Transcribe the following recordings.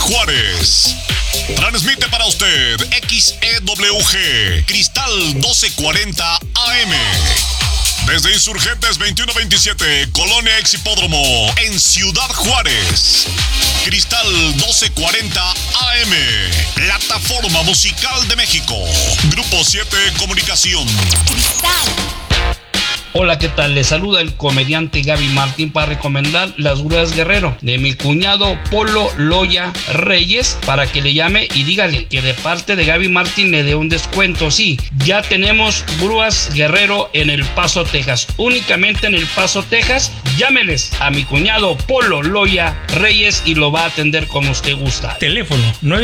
Juárez. Transmite para usted XEWG Cristal 1240 AM. Desde Insurgentes 2127, Colonia Exhipódromo, en Ciudad Juárez. Cristal 1240 AM, Plataforma Musical de México. Grupo 7 Comunicación. Cristal. Hola, ¿qué tal? Les saluda el comediante Gaby Martín para recomendar Las Grúas Guerrero de mi cuñado Polo Loya Reyes, para que le llame y dígale que de parte de Gaby Martín le dé un descuento. Sí, ya tenemos Grúas Guerrero en El Paso, Texas. Únicamente en El Paso, Texas. Llámeles a mi cuñado Polo Loya Reyes y lo va a atender como usted gusta. Teléfono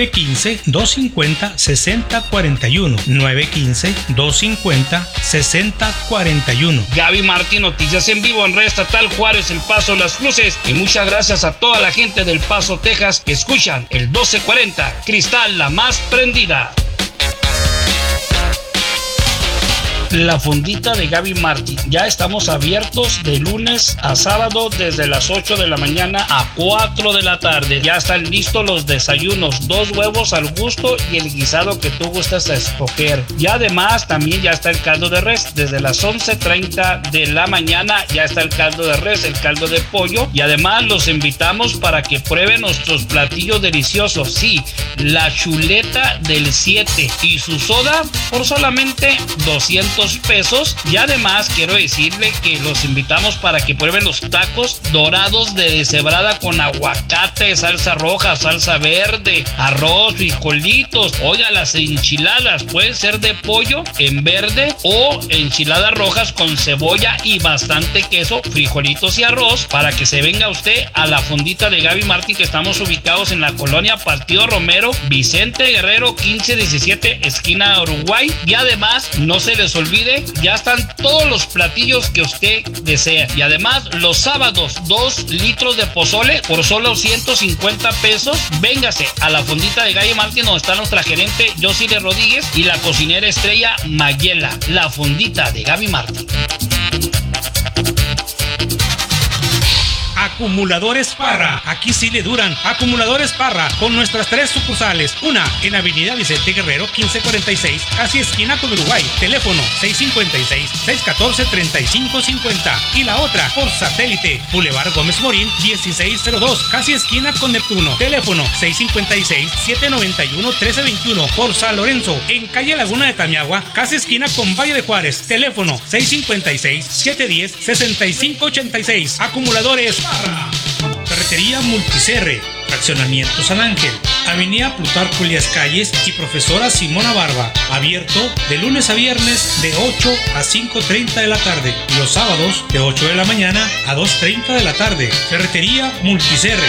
915-250-6041. 915-250-6041. Gaby Martín, noticias en vivo en Red Estatal Juárez, El Paso, Las Cruces. Y muchas gracias a toda la gente del Paso, Texas, que escuchan el 1240 Cristal, la más prendida. La fondita de Gaby Martín. Ya estamos abiertos de lunes a sábado desde las 8 de la mañana a 4 de la tarde. Ya están listos los desayunos, 2 huevos al gusto y el guisado que tú gustas a escoger. Y además también ya está el caldo de res. Desde las 11:30 de la mañana ya está el caldo de res, el caldo de pollo. Y además los invitamos para que prueben nuestros platillos deliciosos. Sí, la chuleta del 7 y su soda por solamente 200 pesos. Y además quiero decirle que los invitamos para que prueben los tacos dorados de deshebrada con aguacate, salsa roja, salsa verde, arroz, frijolitos. Oiga, las enchiladas pueden ser de pollo en verde o enchiladas rojas con cebolla y bastante queso, frijolitos y arroz, para que se venga usted a la fondita de Gaby Martín, que estamos ubicados en la colonia Partido Romero, Vicente Guerrero 1517, esquina Uruguay. Y además no se les olvide, ya están todos los platillos que usted desea. Y además los sábados 2 litros de pozole por solo 150 pesos. Véngase a la fondita de Gaby Martín, donde está nuestra gerente Josile Rodríguez y la cocinera estrella Mayela. La fondita de Gaby Martín. Acumuladores Parra, aquí sí le duran. Acumuladores Parra, con nuestras 3 sucursales. Una en Avenida Vicente Guerrero 1546, casi esquina con Uruguay. Teléfono 656-614-3550. Y la otra por satélite, Boulevard Gómez Morín 1602, casi esquina con Neptuno. Teléfono 656-791-1321. Por San Lorenzo, en calle Laguna de Tamiagua, casi esquina con Valle de Juárez. Teléfono 656-710-6586. Acumuladores Parra. Carretería Multicerre, Fraccionamiento San Ángel, Avenida Plutarco Elías Calles y Profesora Simona Barba. Abierto de lunes a viernes de 8 a 5:30 de la tarde. Y los sábados de 8 de la mañana a 2:30 de la tarde. Ferretería Multicerre.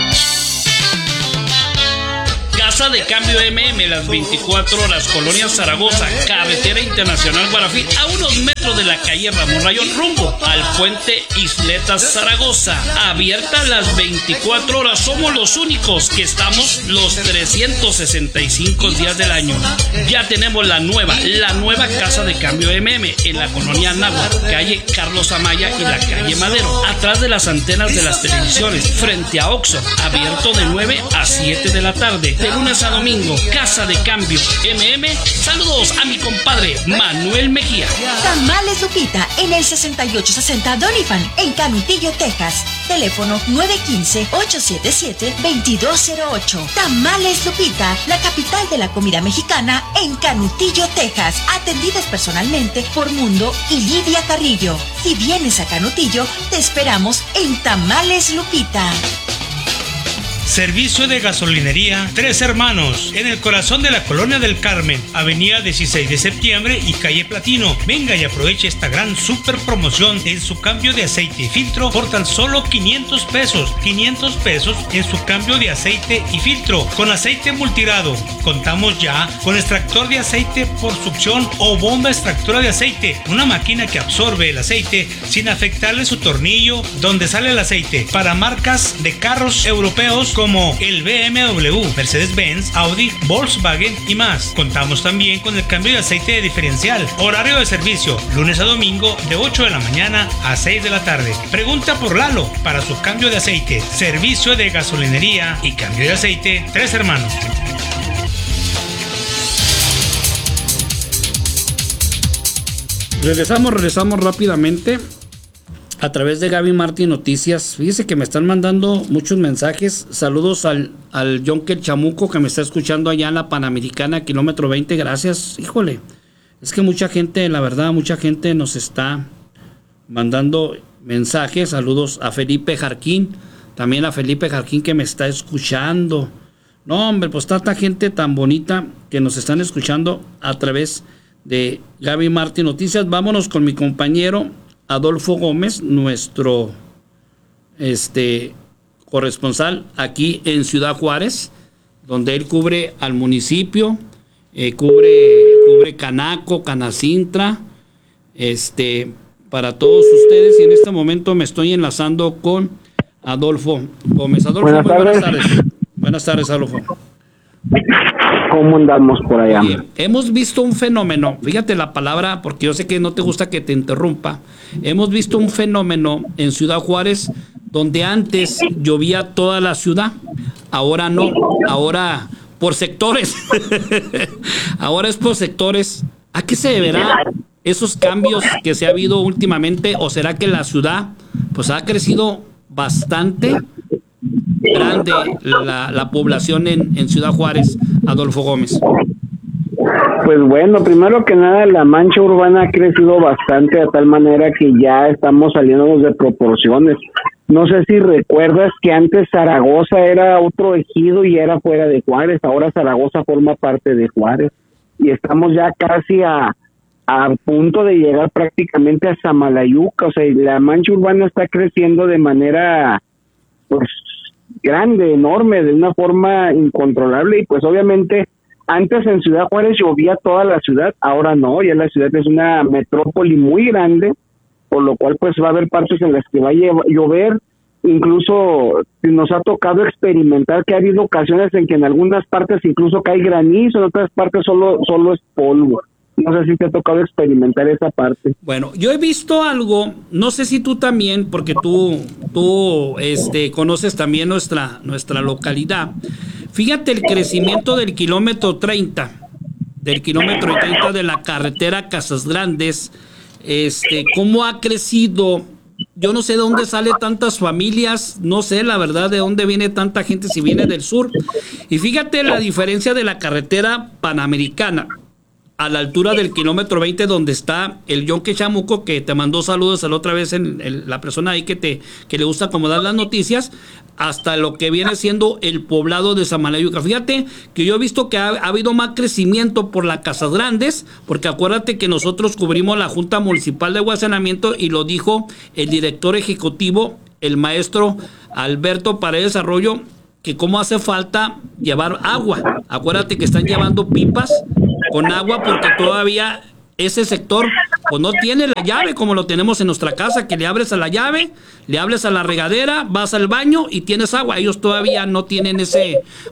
Casa de Cambio MM, las 24 horas, Colonia Zaragoza, Carretera Internacional Guarafí, a unos metros de la calle Ramón Rayón, rumbo al puente Isletas Zaragoza. Abierta las 24 horas, somos los únicos que estamos los 365 días del año. Ya tenemos la nueva Casa de Cambio MM en la colonia Náhuatl, calle Carlos Amaya y la calle Madero, atrás de las antenas de las televisiones, frente a Oxxo. Abierto de 9 a 7 de la tarde, de lunes a domingo. Casa de Cambio MM. Saludos a mi compadre Manuel Mejía. Tamales Lupita en el 6860 Doniphan en Canutillo, Texas. Teléfono 915-877-2208. Tamales Lupita, la capital de la comida mexicana en Canutillo, Texas. Atendidas personalmente por Mundo y Lidia Carrillo. Si vienes a Canutillo, te esperamos en Tamales Lupita. Servicio de gasolinería Tres Hermanos, en el corazón de la Colonia del Carmen, Avenida 16 de Septiembre y Calle Platino. Venga y aproveche esta gran super promoción en su cambio de aceite y filtro por tan solo 500 pesos. 500 pesos en su cambio de aceite y filtro con aceite multirado. Contamos ya con extractor de aceite por succión o bomba extractora de aceite, una máquina que absorbe el aceite sin afectarle su tornillo donde sale el aceite, para marcas de carros europeos como el BMW, Mercedes-Benz, Audi, Volkswagen y más. Contamos también con el cambio de aceite diferencial. Horario de servicio, lunes a domingo de 8 de la mañana a 6 de la tarde. Pregunta por Lalo para su cambio de aceite. Servicio de gasolinería y cambio de aceite, Tres Hermanos. Regresamos rápidamente a través de Gaby Martín Noticias. Fíjese que me están mandando muchos mensajes. Saludos al Yonkel Chamuco que me está escuchando allá en la Panamericana, kilómetro 20. Gracias. Híjole, es que mucha gente, la verdad, mucha gente nos está mandando mensajes. Saludos a Felipe Jarquín, también a Felipe Jarquín que me está escuchando. No, hombre, pues tanta gente tan bonita que nos están escuchando a través de Gaby Martín Noticias. Vámonos con mi compañero Adolfo Gómez, nuestro corresponsal aquí en Ciudad Juárez, donde él cubre al municipio, cubre Canaco, Canacintra, para todos ustedes, y en este momento me estoy enlazando con Adolfo Gómez. Adolfo, buenas tardes. Buenas tardes, Adolfo. ¿Cómo andamos por allá? Oye, hemos visto un fenómeno, fíjate la palabra, porque yo sé que no te gusta que te interrumpa. Hemos visto un fenómeno en Ciudad Juárez donde antes llovía toda la ciudad, ahora no, ahora por sectores. Ahora es por sectores. ¿A qué se deberá esos cambios que se ha habido últimamente? ¿O será que la ciudad pues ha crecido bastante grande la población en Ciudad Juárez, Adolfo Gómez? Pues bueno, primero que nada, la mancha urbana ha crecido bastante de tal manera que ya estamos saliéndonos de proporciones. No sé si recuerdas que antes Zaragoza era otro ejido y era fuera de Juárez. Ahora Zaragoza forma parte de Juárez y estamos ya casi a punto de llegar prácticamente a Samalayuca. O sea, la mancha urbana está creciendo de manera pues grande, enorme, de una forma incontrolable. Y pues obviamente antes en Ciudad Juárez llovía toda la ciudad, ahora no, ya la ciudad es una metrópoli muy grande, por lo cual pues va a haber partes en las que va a llover. Incluso nos ha tocado experimentar que ha habido ocasiones en que en algunas partes incluso cae granizo, en otras partes solo es polvo. No sé si te ha tocado experimentar esa parte. Bueno, yo he visto algo, no sé si tú también, porque tú conoces también nuestra localidad. Fíjate el crecimiento del kilómetro 30 de la carretera Casas Grandes, cómo ha crecido. Yo no sé de dónde sale tantas familias, no sé la verdad de dónde viene tanta gente, si viene del sur. Y fíjate la diferencia de la carretera Panamericana a la altura del kilómetro 20, donde está el Yonke Chamuco, que te mandó saludos la otra vez, la persona ahí que le gusta acomodar las noticias, hasta lo que viene siendo el poblado de Samalayuca. Fíjate que yo he visto que ha habido más crecimiento por las Casas Grandes, porque acuérdate que nosotros cubrimos la Junta Municipal de Agua y Saneamiento, y lo dijo el director ejecutivo, el maestro Alberto Paredes Arroyo, que cómo hace falta llevar agua. Acuérdate que están llevando pipas con agua porque todavía ese sector pues no tiene la llave como lo tenemos en nuestra casa, que le abres a la llave, le abres a la regadera, vas al baño y tienes agua. Ellos todavía no tienen esa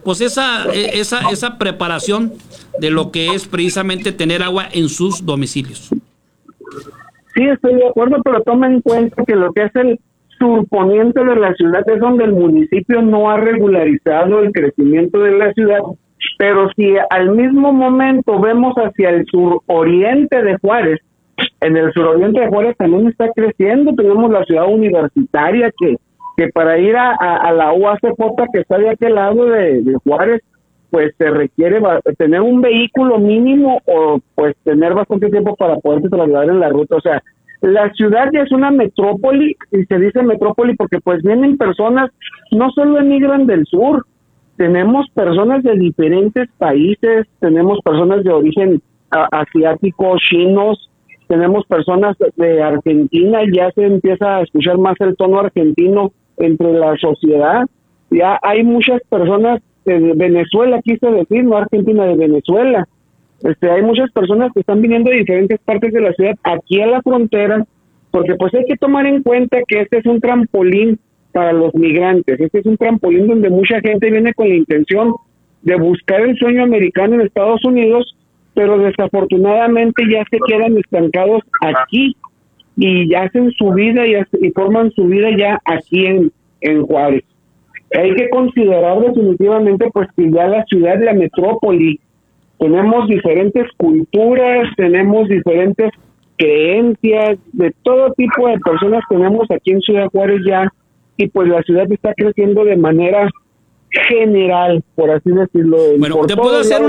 preparación de lo que es precisamente tener agua en sus domicilios. Sí, estoy de acuerdo, pero toma en cuenta que lo que es el surponiente de la ciudad es donde el municipio no ha regularizado el crecimiento de la ciudad. Pero si al mismo momento vemos hacia el suroriente de Juárez, en el suroriente de Juárez también está creciendo. Tenemos la ciudad universitaria que para ir a la UACJ, que está de aquel lado de Juárez, pues se requiere tener un vehículo mínimo o pues tener bastante tiempo para poderte trasladar en la ruta. O sea, la ciudad ya es una metrópoli, y se dice metrópoli porque pues vienen personas, no solo emigran del sur, tenemos personas de diferentes países, tenemos personas de origen asiático, chinos, tenemos personas de Argentina, ya se empieza a escuchar más el tono argentino entre la sociedad. Ya hay muchas personas de Venezuela, quise decir, no Argentina, de Venezuela. Hay muchas personas que están viniendo de diferentes partes de la ciudad aquí a la frontera, porque pues hay que tomar en cuenta que este es un trampolín para los migrantes. Este es un trampolín donde mucha gente viene con la intención de buscar el sueño americano en Estados Unidos, pero desafortunadamente ya se quedan estancados aquí y ya hacen su vida y forman su vida ya aquí en Juárez. Hay que considerar definitivamente pues que ya la ciudad, la metrópoli, tenemos diferentes culturas, tenemos diferentes creencias, de todo tipo de personas tenemos aquí en Ciudad Juárez ya, y pues la ciudad está creciendo de manera general, por así decirlo. Bueno, te puedo hacer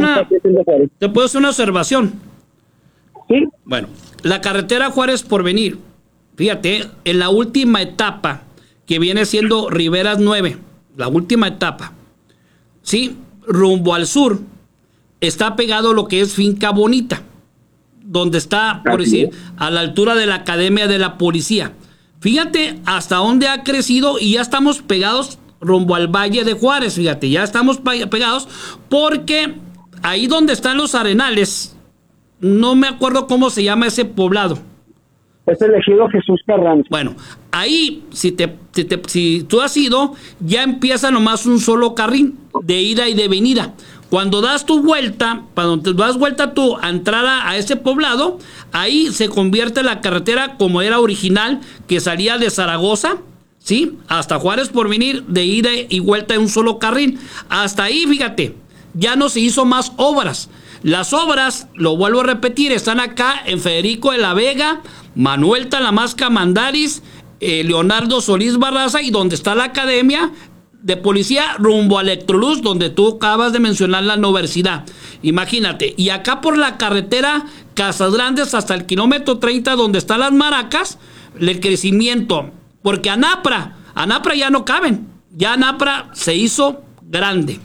una observación. Sí. Bueno, la carretera Juárez Porvenir, fíjate, en la última etapa, que viene siendo Riberas 9, la última etapa, sí, rumbo al sur, está pegado lo que es Finca Bonita, donde está, por decir, a la altura de la Academia de la Policía. Fíjate hasta dónde ha crecido y ya estamos pegados rumbo al Valle de Juárez, fíjate, ya estamos pegados porque ahí donde están los Arenales, no me acuerdo cómo se llama ese poblado. Es el ejido Jesús Carranza. Bueno, ahí, si tú has ido, ya empieza nomás un solo carril de ida y de venida. Cuando das tu vuelta, cuando te das vuelta tú a entrar a ese poblado, ahí se convierte la carretera como era original, que salía de Zaragoza, ¿sí? Hasta Juárez Porvenir, de ida y vuelta en un solo carril. Hasta ahí, fíjate, ya no se hizo más obras. Las obras, lo vuelvo a repetir, están acá en Federico de la Vega, Manuel Talamasca Mandaris, Leonardo Solís Barraza, y donde está la Academia de Policía rumbo a Electroluz, donde tú acabas de mencionar la universidad. Imagínate, y acá por la carretera Casas Grandes hasta el kilómetro 30, donde están las Maracas, el crecimiento, porque Anapra ya no caben, ya Anapra se hizo grande.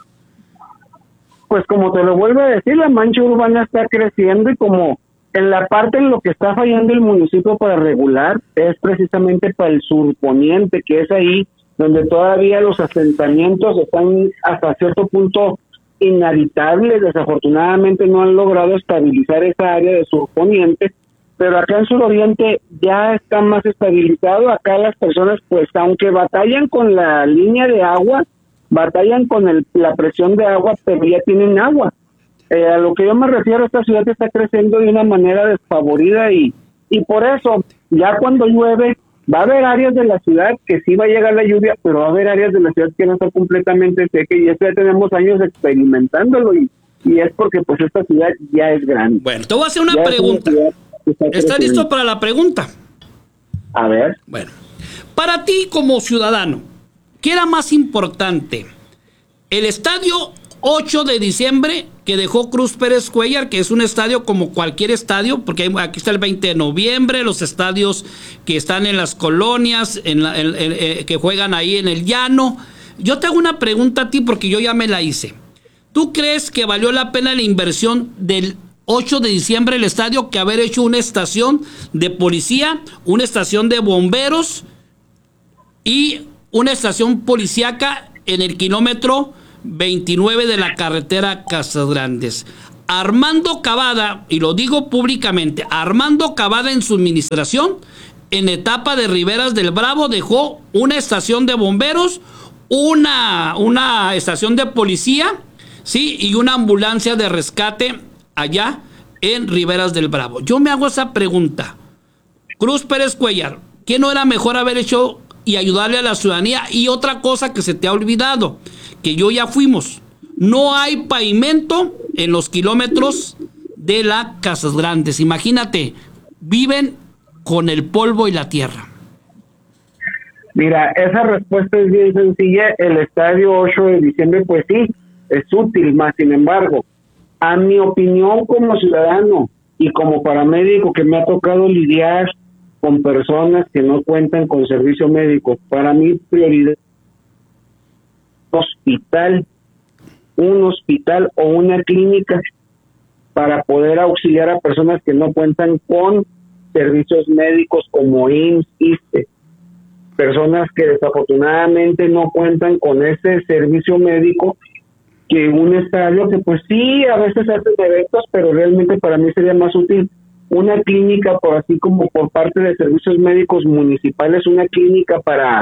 Pues como te lo vuelvo a decir, la mancha urbana está creciendo, y como en la parte en lo que está fallando el municipio para regular es precisamente para el surponiente, que es ahí donde todavía los asentamientos están hasta cierto punto inhabitables. Desafortunadamente no han logrado estabilizar esa área de surponiente, pero acá en suroriente ya está más estabilizado. Acá las personas, pues aunque batallan con la línea de agua, batallan con la presión de agua, pero ya tienen agua. A lo que yo me refiero, esta ciudad está creciendo de una manera desfavorida, y por eso ya cuando llueve va a haber áreas de la ciudad que sí va a llegar la lluvia, pero va a haber áreas de la ciudad que no está completamente seca, y eso ya tenemos años experimentándolo, y es porque pues esta ciudad ya es grande. Bueno, te voy a hacer una pregunta. ¿Estás listo para la pregunta? A ver. Bueno, para ti como ciudadano, ¿qué era más importante? ¿El estadio 8 de diciembre que dejó Cruz Pérez Cuellar, que es un estadio como cualquier estadio, porque aquí está el 20 de noviembre, los estadios que están en las colonias, que juegan ahí en el llano? Yo te hago una pregunta a ti porque yo ya me la hice. ¿Tú crees que valió la pena la inversión del 8 de diciembre el estadio que haber hecho una estación de policía, una estación de bomberos y una estación policíaca en el kilómetro 29 de la carretera Casas Grandes? Armando Cavada, y lo digo públicamente, Armando Cavada en su administración, en etapa de Riberas del Bravo, dejó una estación de bomberos, una estación de policía, sí, y una ambulancia de rescate allá en Riberas del Bravo. Yo me hago esa pregunta. Cruz Pérez Cuellar, ¿qué no era mejor haber hecho y ayudarle a la ciudadanía? Y otra cosa que se te ha olvidado, que yo ya fuimos, no hay pavimento en los kilómetros de las Casas Grandes. Imagínate, viven con el polvo y la tierra. Mira, esa respuesta es bien sencilla. El estadio 8 de diciembre, pues sí, es útil, más sin embargo, a mi opinión como ciudadano y como paramédico que me ha tocado lidiar con personas que no cuentan con servicio médico, para mí prioridad un hospital o una clínica para poder auxiliar a personas que no cuentan con servicios médicos como IMSS, ISSSTE, personas que desafortunadamente no cuentan con ese servicio médico, que un estadio que pues sí, a veces hacen eventos, pero realmente para mí sería más útil una clínica, por así como por parte de servicios médicos municipales, una clínica para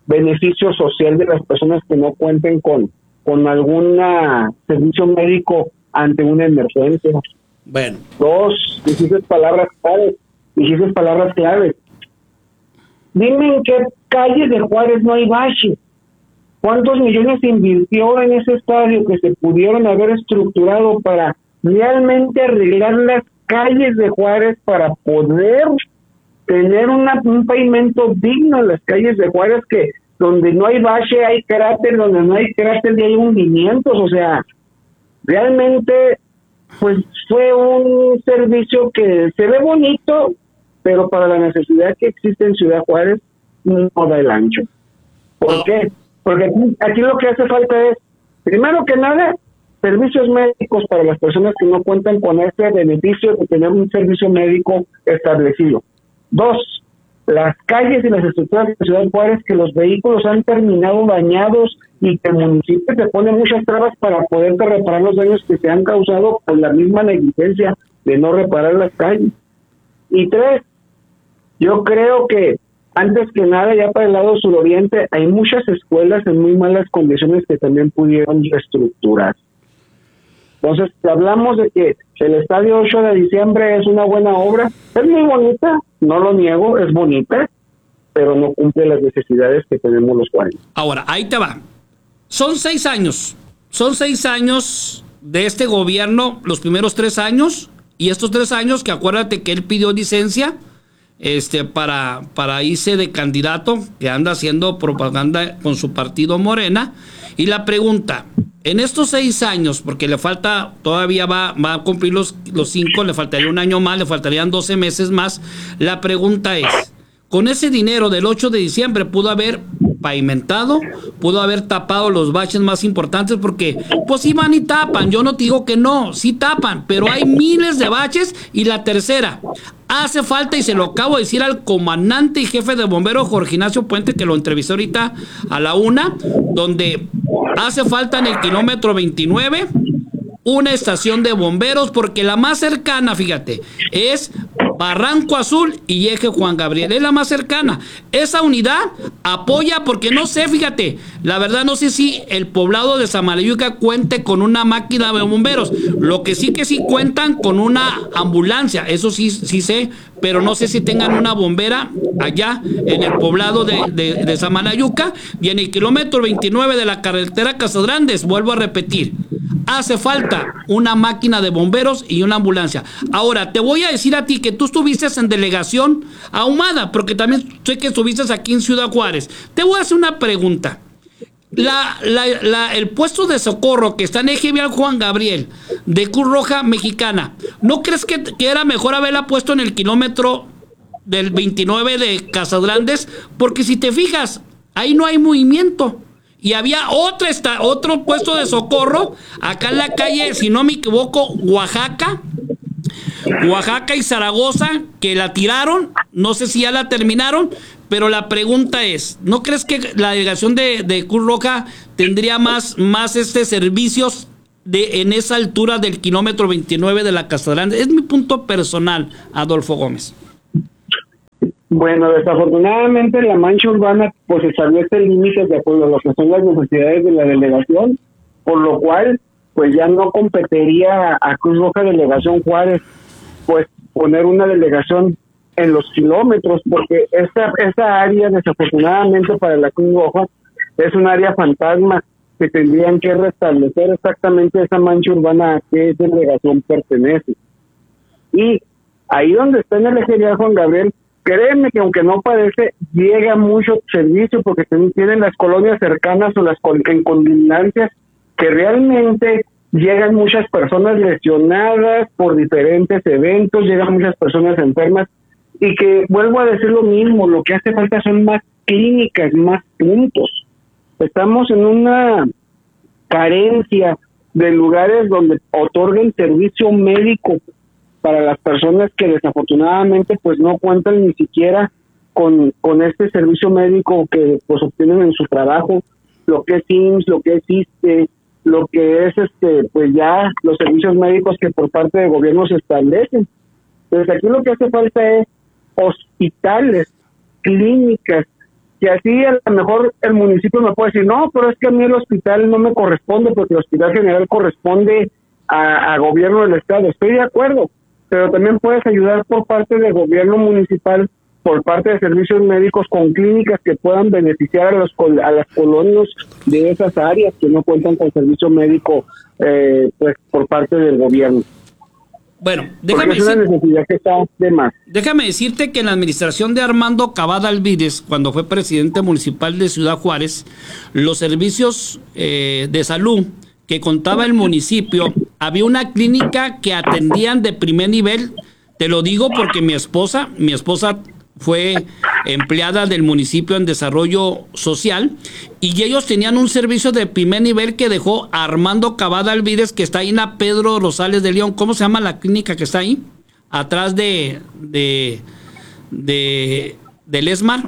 beneficio social de las personas que no cuenten con algún servicio médico ante una emergencia. Bueno. 2, dijiste palabras claves. Dime en qué calles de Juárez no hay baches. ¿Cuántos millones se invirtió en ese estadio que se pudieron haber estructurado para realmente arreglar las calles de Juárez para poder tener un pavimento digno en las calles de Juárez, que donde no hay bache hay cráter, donde no hay cráter ya hay hundimientos? O sea, realmente pues fue un servicio que se ve bonito, pero para la necesidad que existe en Ciudad Juárez no da el ancho. ¿Por qué? Porque aquí lo que hace falta es, primero que nada, servicios médicos para las personas que no cuentan con este beneficio de tener un servicio médico establecido. 2, las calles y las estructuras de Ciudad Juárez, que los vehículos han terminado dañados y que el municipio te pone muchas trabas para poder reparar los daños que se han causado por la misma negligencia de no reparar las calles. Y 3, yo creo que antes que nada, ya para el lado suroriente, hay muchas escuelas en muy malas condiciones que también pudieron reestructurar. Entonces, hablamos de que el Estadio 8 de diciembre es una buena obra, es muy bonita, no lo niego, es bonita, pero no cumple las necesidades que tenemos los juarenses. Ahora, ahí te va. Son 6 años de este gobierno, los primeros 3 años, y estos 3 años que acuérdate que él pidió licencia para irse de candidato, que anda haciendo propaganda con su partido Morena. Y la pregunta, en estos 6 años, porque le falta, todavía va a cumplir los 5, le faltaría un año más, le faltarían 12 meses más. La pregunta es, con ese dinero del 8 de diciembre pudo haber pavimentado, pudo haber tapado los baches más importantes, porque pues sí van y tapan, yo no te digo que no, sí tapan, pero hay miles de baches. Y la tercera, hace falta, y se lo acabo de decir al comandante y jefe de bomberos Jorge Ignacio Puente, que lo entrevisté ahorita a la 1, donde hace falta en el kilómetro 29 una estación de bomberos, porque la más cercana, fíjate, es Barranco Azul y Eje Juan Gabriel, es la más cercana. Esa unidad apoya, porque no sé, fíjate, la verdad no sé si el poblado de Samalayuca cuente con una máquina de bomberos. Lo que sí cuentan con una ambulancia, eso sí sé, pero no sé si tengan una bombera allá en el poblado de Samalayuca. Y en el kilómetro 29 de la carretera Casas Grandes, vuelvo a repetir, hace falta una máquina de bomberos y una ambulancia. Ahora, te voy a decir a ti que tú estuviste en delegación Ahumada, porque también sé que estuviste aquí en Ciudad Juárez. Te voy a hacer una pregunta. El puesto de socorro que está en Eje Vial Juan Gabriel de Cruz Roja Mexicana, ¿no crees que era mejor haberla puesto en el kilómetro del 29 de Casas Grandes? Porque si te fijas, ahí no hay movimiento. Y había otro puesto de socorro acá en la calle, si no me equivoco, Oaxaca y Zaragoza, que la tiraron. No sé si ya la terminaron, pero la pregunta es, ¿no crees que la delegación de Cruz Roja tendría más servicios en esa altura del kilómetro 29 de la Casa Grande? Es mi punto personal, Adolfo Gómez. Bueno, desafortunadamente la mancha urbana pues establece límites de acuerdo a lo que son las necesidades de la delegación, por lo cual pues ya no competiría a Cruz Roja Delegación Juárez pues poner una delegación en los kilómetros, porque esa área desafortunadamente para la Cruz Roja es un área fantasma que tendrían que restablecer exactamente esa mancha urbana a qué delegación pertenece. Y ahí donde está en el Eje Vial Juan Gabriel, créeme que aunque no parece, llega mucho servicio, porque tienen las colonias cercanas o las en condicionantes que realmente llegan muchas personas lesionadas por diferentes eventos, llegan muchas personas enfermas, y que vuelvo a decir lo mismo, lo que hace falta son más clínicas, más puntos. Estamos en una carencia de lugares donde otorguen servicio médico para las personas que desafortunadamente pues no cuentan ni siquiera con este servicio médico que pues obtienen en su trabajo, lo que es IMSS, lo que es ISSSTE, lo que es pues ya los servicios médicos que por parte del gobierno se establecen. Entonces aquí lo que hace falta es hospitales, clínicas que así a lo mejor el municipio me puede decir, no, pero es que a mí el hospital no me corresponde porque el hospital general corresponde a gobierno del estado. Estoy de acuerdo, pero también puedes ayudar por parte del gobierno municipal, por parte de servicios médicos con clínicas que puedan beneficiar a las colonias de esas áreas que no cuentan con servicio médico pues por parte del gobierno. Bueno, déjame decirte que en la administración de Armando Cavada Alvídez, cuando fue presidente municipal de Ciudad Juárez, los servicios de salud que contaba el municipio, había una clínica que atendían de primer nivel. Te lo digo porque mi esposa fue empleada del municipio en desarrollo social y ellos tenían un servicio de primer nivel que dejó Armando Cavada Alvídez, que está ahí en la Pedro Rosales de León. ¿Cómo se llama la clínica que está ahí? Atrás del ESMAR.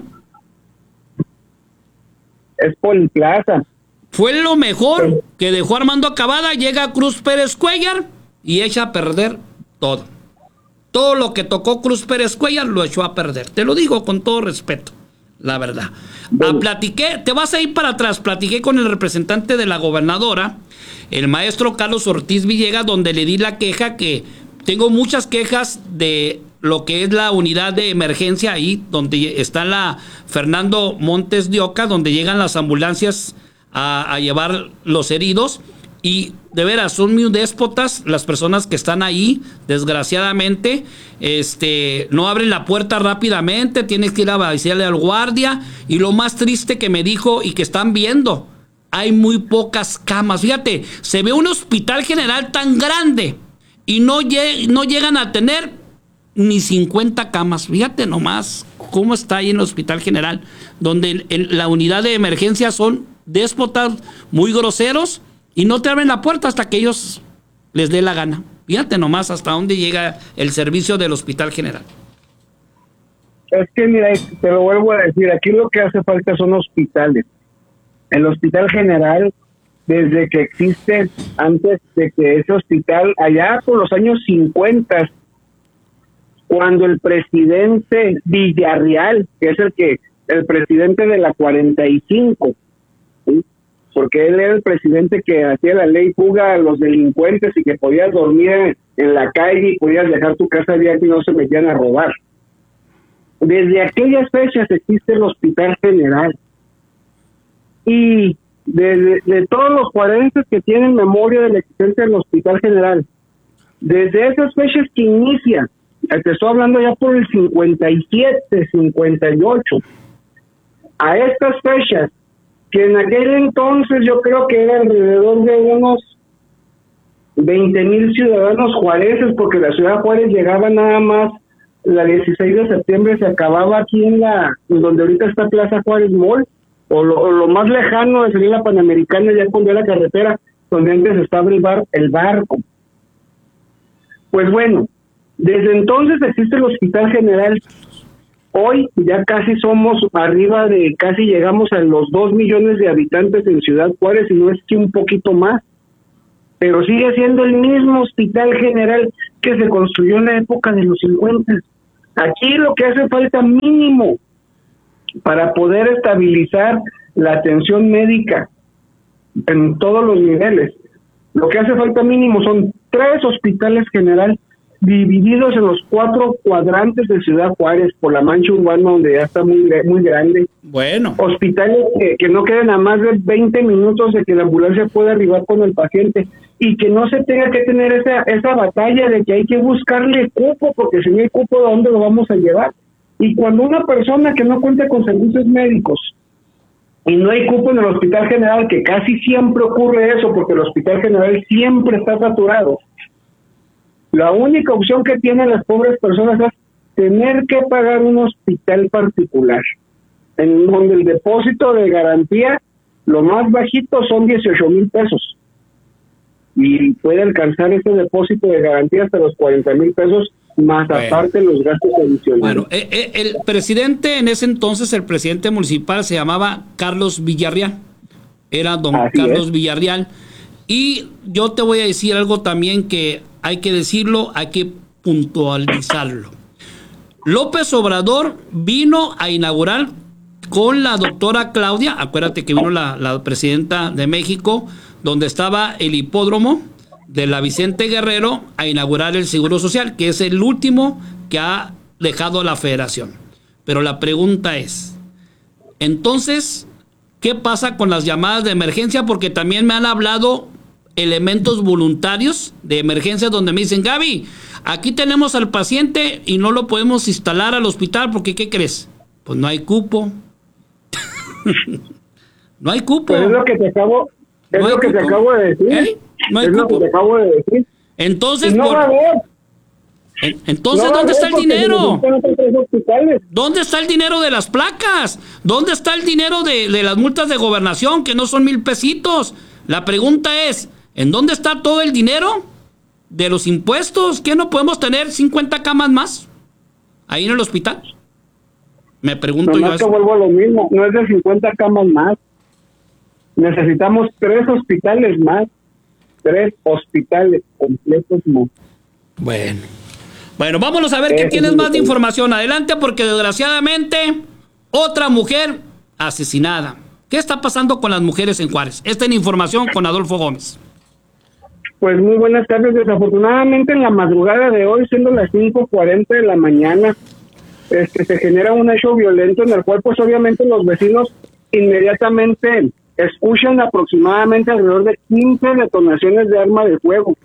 Es Poliplaza. Fue lo mejor que dejó Armando Cavada. Llega Cruz Pérez Cuellar y echa a perder todo. Todo lo que tocó Cruz Pérez Cuellar lo echó a perder. Te lo digo con todo respeto, la verdad. Te vas a ir para atrás. Platiqué con el representante de la gobernadora, el maestro Carlos Ortiz Villegas, donde le di la queja que tengo muchas quejas de lo que es la unidad de emergencia ahí, donde está la Fernando Montes de Oca, donde llegan las ambulancias a llevar los heridos. Y de veras, son muy déspotas las personas que están ahí, desgraciadamente. No abren la puerta rápidamente, tienes que ir a decirle al guardia. Y lo más triste que me dijo y que están viendo, hay muy pocas camas. Fíjate, se ve un hospital general tan grande y no llegan a tener ni 50 camas. Fíjate nomás cómo está ahí en el hospital general, donde la unidad de emergencia son déspotas, muy groseros, y no te abren la puerta hasta que ellos les dé la gana. Fíjate nomás hasta dónde llega el servicio del hospital general. Es que mira, te lo vuelvo a decir, aquí lo que hace falta son hospitales. El hospital general, desde que existe, antes de que ese hospital, allá por los años 50, cuando el presidente Villarreal, que es el presidente de la 45, ¿sí? Porque él era el presidente que hacía la ley fuga a los delincuentes y que podías dormir en la calle y podías dejar tu casa abierta y no se metían a robar. Desde aquellas fechas existe el hospital general. Y de todos los cuarenses que tienen memoria de la existencia del hospital general, desde esas fechas que inicia, te estoy hablando ya por el 57, 58, a estas fechas, que en aquel entonces yo creo que era alrededor de unos 20,000 ciudadanos juarenses, porque la ciudad de Juárez llegaba nada más la 16 de septiembre, se acababa aquí en donde ahorita está Plaza Juárez Mall, o lo más lejano de salir la Panamericana, ya cuando era la carretera, donde antes estaba el barco. Pues bueno, desde entonces existe el Hospital General. Hoy ya casi somos arriba casi llegamos a los 2 millones de habitantes en Ciudad Juárez, y no es que un poquito más, pero sigue siendo el mismo Hospital General que se construyó en la época de los 50. Aquí lo que hace falta mínimo para poder estabilizar la atención médica en todos los niveles, lo que hace falta mínimo son 3 hospitales generales divididos en los 4 cuadrantes de Ciudad Juárez por la mancha urbana, donde ya está muy grande. Bueno. Hospitales que no queden a más de 20 minutos de que la ambulancia pueda arribar con el paciente, y que no se tenga que tener esa batalla de que hay que buscarle cupo, porque si no hay cupo, ¿de dónde lo vamos a llevar? Y cuando una persona que no cuenta con servicios médicos y no hay cupo en el Hospital General, que casi siempre ocurre eso, porque el Hospital General siempre está saturado, la única opción que tienen las pobres personas es tener que pagar un hospital particular, en donde el depósito de garantía, lo más bajito, son 18,000 pesos. Y puede alcanzar ese depósito de garantía hasta los 40,000 pesos, más aparte los gastos adicionales. Bueno, el presidente en ese entonces, el presidente municipal, se llamaba Carlos Villarreal. Era don Así Carlos es. Villarreal. Y yo te voy a decir algo también que hay que decirlo, hay que puntualizarlo. López Obrador vino a inaugurar con la doctora Claudia, acuérdate que vino la presidenta de México, donde estaba el hipódromo de la Vicente Guerrero a inaugurar el Seguro Social, que es el último que ha dejado la federación. Pero la pregunta es, entonces, ¿qué pasa con las llamadas de emergencia? Porque también me han hablado elementos voluntarios de emergencia donde me dicen, Gaby, aquí tenemos al paciente y no lo podemos instalar al hospital porque, ¿qué crees? Pues no hay cupo. No hay cupo. Pues es lo que te acabo, es no lo que te acabo de decir. ¿Eh? No hay es cupo. lo que te acabo de decir. Entonces, y no va a haber. Entonces, No, ¿dónde está el dinero? Hospitales. ¿Dónde está el dinero de las placas? ¿Dónde está el dinero de las multas de gobernación, que no son 1,000 pesitos? La pregunta es, ¿en dónde está todo el dinero de los impuestos? ¿Qué no podemos tener 50 camas más ahí en el hospital? Me pregunto yo Nomás que eso. vuelvo a lo mismo, no es de 50 camas más. Necesitamos 3 hospitales más. 3 hospitales completos más. Bueno, vámonos a ver qué tienes más de información. Adelante, porque desgraciadamente otra mujer asesinada. ¿Qué está pasando con las mujeres en Juárez? Esta es la información con Adolfo Gómez. Pues muy buenas tardes. Desafortunadamente en la madrugada de hoy, siendo las 5:40 de la mañana, se genera un hecho violento en el cual pues obviamente los vecinos inmediatamente escuchan aproximadamente alrededor de 15 detonaciones de arma de fuego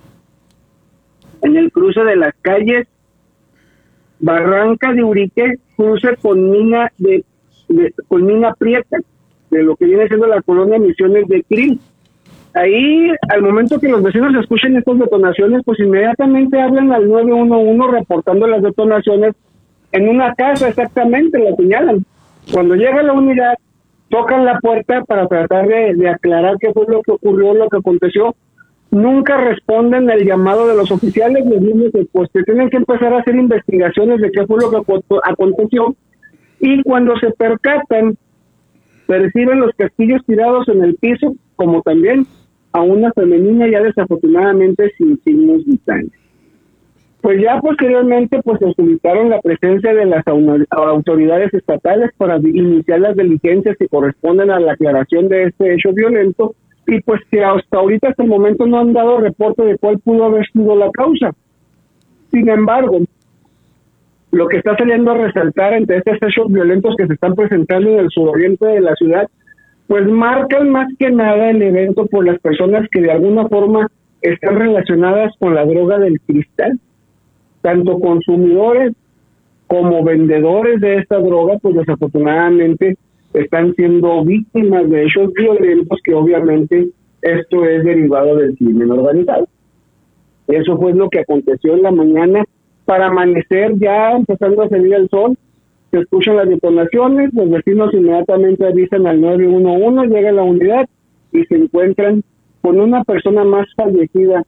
en el cruce de las calles Barranca de Urique, cruce con Mina con Mina Prieta, de lo que viene siendo la colonia Misiones de Krill. Ahí, al momento que los vecinos escuchen estas detonaciones, pues inmediatamente hablan al 911 reportando las detonaciones en una casa, exactamente, la señalan. Cuando llega la unidad, tocan la puerta para tratar de aclarar qué fue lo que ocurrió, lo que aconteció. Nunca responden al llamado de los oficiales, les dicen que pues que tienen que empezar a hacer investigaciones de qué fue lo que aconteció, y cuando se percatan, perciben los casquillos tirados en el piso, como también a una femenina ya desafortunadamente sin signos vitales. Pues ya posteriormente pues se solicitaron la presencia de las autoridades estatales para iniciar las diligencias que corresponden a la aclaración de este hecho violento, y pues que hasta ahorita, hasta el momento, no han dado reporte de cuál pudo haber sido la causa. Sin embargo, lo que está saliendo a resaltar entre estos hechos violentos que se están presentando en el suroriente de la ciudad, pues marcan más que nada el evento por las personas que de alguna forma están relacionadas con la droga del cristal, tanto consumidores como vendedores de esta droga, pues desafortunadamente están siendo víctimas de hechos violentos que obviamente esto es derivado del crimen organizado. Eso fue lo que aconteció en la mañana. Para amanecer, ya empezando a salir el sol, se escuchan las detonaciones, los vecinos inmediatamente avisan al 911, llega la unidad y se encuentran con una persona más fallecida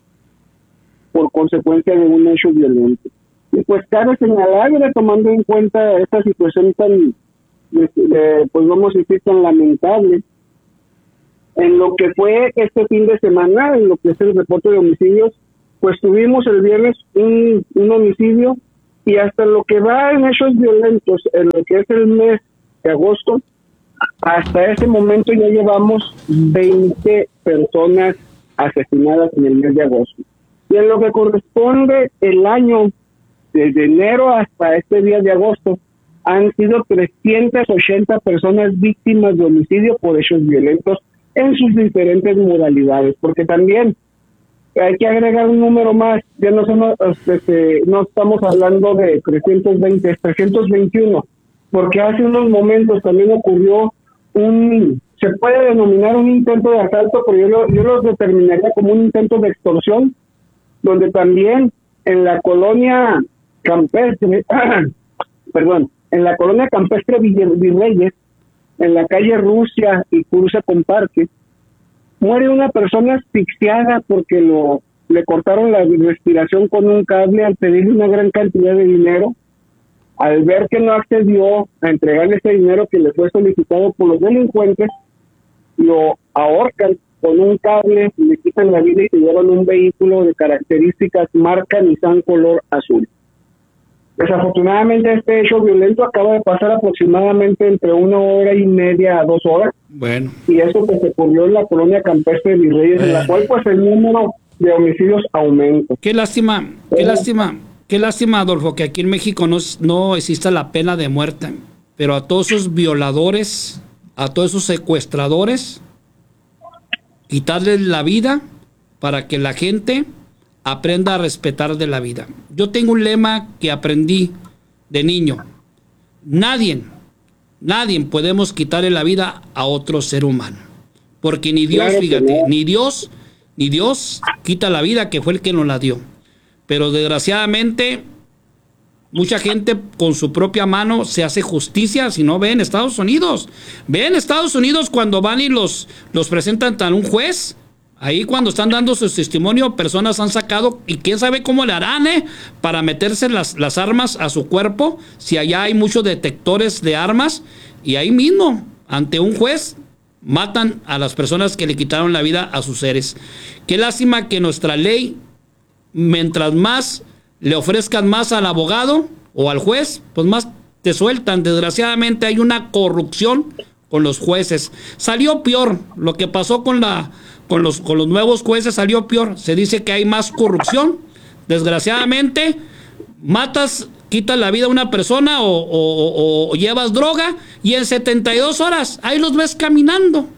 por consecuencia de un hecho violento. Y pues cabe señalar, tomando en cuenta esta situación tan, pues vamos a decir, tan lamentable, en lo que fue este fin de semana, en lo que es el reporte de homicidios, pues tuvimos el viernes un homicidio, y hasta lo que va en hechos violentos, en lo que es el mes de agosto, hasta ese momento ya llevamos 20 personas asesinadas en el mes de agosto. Y en lo que corresponde el año, desde enero hasta este día de agosto, han sido 380 personas víctimas de homicidio por hechos violentos en sus diferentes modalidades, porque también hay que agregar un número más, ya no estamos hablando de 320, es 321, porque hace unos momentos también ocurrió se puede denominar un intento de asalto, pero yo lo determinaría como un intento de extorsión, donde también en la colonia campestre, en la colonia campestre Virreyes, en la calle Rusia y Cruza con Parque, muere una persona asfixiada porque le cortaron la respiración con un cable al pedirle una gran cantidad de dinero. Al ver que no accedió a entregarle ese dinero que le fue solicitado por los delincuentes, lo ahorcan con un cable, le quitan la vida y se llevan un vehículo de características marca Nissan color azul. Desafortunadamente este hecho violento acaba de pasar aproximadamente entre 1 hora y media a 2 horas. Bueno. Y eso que se ocurrió en la colonia campestre de Virreyes, en la cual pues el número de homicidios aumenta. Qué lástima, Adolfo, que aquí en México no exista la pena de muerte. Pero a todos esos violadores, a todos esos secuestradores, quitarles la vida para que la gente aprenda a respetar de la vida. Yo tengo un lema que aprendí de niño. Nadie podemos quitarle la vida a otro ser humano. Porque ni Dios, claro, fíjate, no. ni Dios quita la vida, que fue el que nos la dio. Pero desgraciadamente, mucha gente con su propia mano se hace justicia. Si no, ve en Estados Unidos cuando van y los presentan ante un juez. Ahí cuando están dando su testimonio, personas han sacado, y quién sabe cómo le harán, para meterse las armas a su cuerpo, si allá hay muchos detectores de armas, y ahí mismo, ante un juez, matan a las personas que le quitaron la vida a sus seres. Qué lástima que nuestra ley, mientras más le ofrezcan más al abogado o al juez, pues más te sueltan. Desgraciadamente hay una corrupción con los jueces. Salió peor lo que pasó con los nuevos jueces, salió peor. Se dice que hay más corrupción. Desgraciadamente, quitas la vida a una persona o llevas droga, y en 72 horas ahí los ves caminando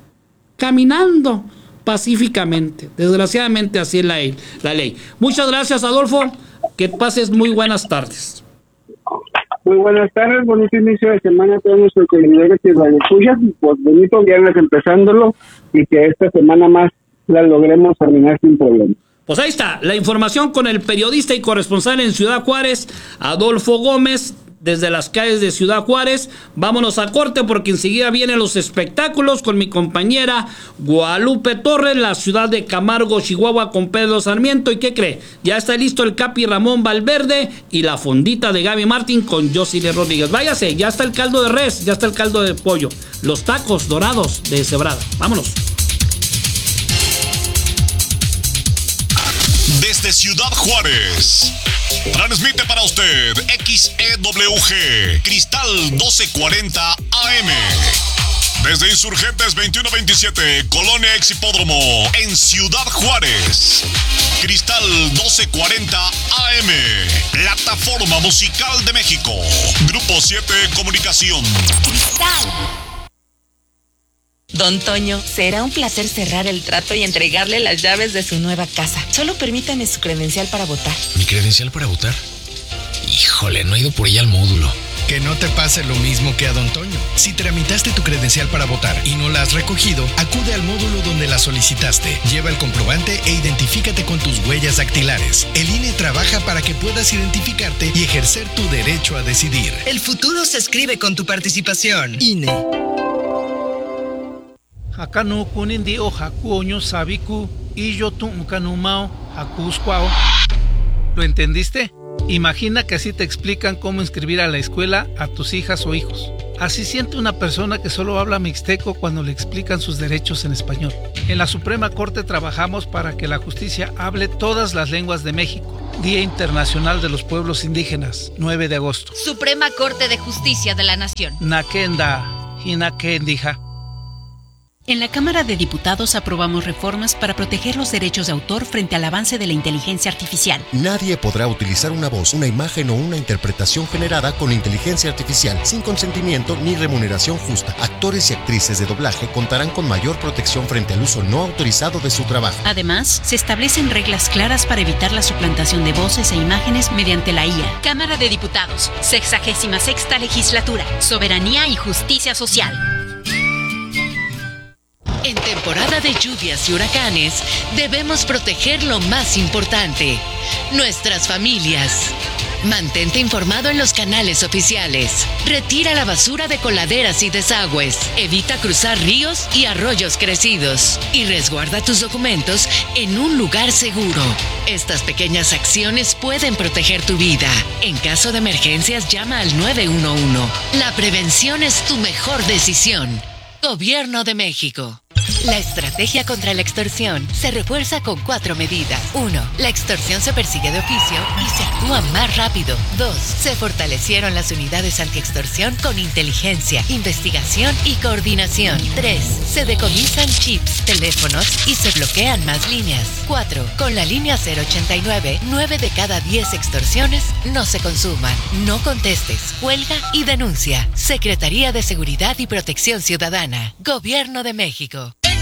pacíficamente. Desgraciadamente así es la ley. Muchas gracias, Adolfo. Que pases muy buenas tardes. Muy buenas tardes, bonito inicio de semana a todos nuestros seguidores y radioescuchas, pues bonito viernes empezándolo, y que esta semana más la logremos terminar sin problemas. Pues ahí está, la información con el periodista y corresponsal en Ciudad Juárez, Adolfo Gómez, desde las calles de Ciudad Juárez. Vámonos a corte porque enseguida vienen los espectáculos con mi compañera Guadalupe Torres, la ciudad de Camargo, Chihuahua, con Pedro Sarmiento. ¿Y qué cree? Ya está listo el Capi Ramón Valverde y la fondita de Gaby Martín con Josile Rodríguez. Váyase, ya está el caldo de res, ya está el caldo de pollo, los tacos dorados de cebrada. Vámonos. Desde Ciudad Juárez, transmite para usted XEWG Cristal 1240 AM. Desde Insurgentes 2127, Colonia Ex Hipódromo, en Ciudad Juárez. Cristal 1240 AM, plataforma musical de México. Grupo 7 Comunicación. Cristal. Don Toño, será un placer cerrar el trato y entregarle las llaves de su nueva casa. Solo permítame su credencial para votar. ¿Mi credencial para votar? Híjole, no he ido por ella al módulo. Que no te pase lo mismo que a Don Toño. Si tramitaste tu credencial para votar y no la has recogido, acude al módulo donde la solicitaste. Lleva el comprobante e identifícate con tus huellas dactilares. El INE trabaja para que puedas identificarte y ejercer tu derecho a decidir. El futuro se escribe con tu participación. INE. Acá no kunin di o jacuoño sabiku y yo tu canumao jacuscuao. ¿Lo entendiste? Imagina que así te explican cómo inscribir a la escuela a tus hijas o hijos. Así siente una persona que solo habla mixteco cuando le explican sus derechos en español. En la Suprema Corte trabajamos para que la justicia hable todas las lenguas de México. Día Internacional de los Pueblos Indígenas, 9 de agosto. Suprema Corte de Justicia de la Nación. Nakenda, Hinakendija. En la Cámara de Diputados aprobamos reformas para proteger los derechos de autor frente al avance de la inteligencia artificial. Nadie podrá utilizar una voz, una imagen o una interpretación generada con inteligencia artificial sin consentimiento ni remuneración justa. Actores y actrices de doblaje contarán con mayor protección frente al uso no autorizado de su trabajo. Además, se establecen reglas claras para evitar la suplantación de voces e imágenes mediante la IA. Cámara de Diputados, 66ª Legislatura, Soberanía y Justicia Social. En temporada de lluvias y huracanes, debemos proteger lo más importante, nuestras familias. Mantente informado en los canales oficiales. Retira la basura de coladeras y desagües. Evita cruzar ríos y arroyos crecidos. Y resguarda tus documentos en un lugar seguro. Estas pequeñas acciones pueden proteger tu vida. En caso de emergencias, llama al 911. La prevención es tu mejor decisión. Gobierno de México. La estrategia contra la extorsión se refuerza con 4 medidas. 1. La extorsión se persigue de oficio y se actúa más rápido. 2. Se fortalecieron las unidades antiextorsión con inteligencia, investigación y coordinación. 3. Se decomisan chips, teléfonos y se bloquean más líneas. 4. Con la línea 089, 9 de cada 10 extorsiones no se consuman. No contestes, cuelga y denuncia. Secretaría de Seguridad y Protección Ciudadana. Gobierno de México.